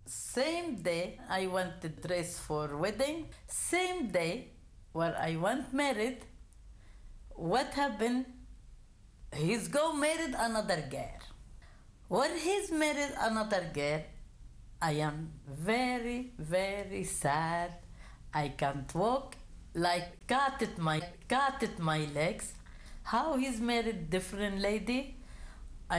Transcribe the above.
Same day I want to dress for wedding. Same day where I want married. What happened? He's go married another girl. When he's married another girl, I am very, very sad. I can't walk. Like cut it my legs. How he's married different lady?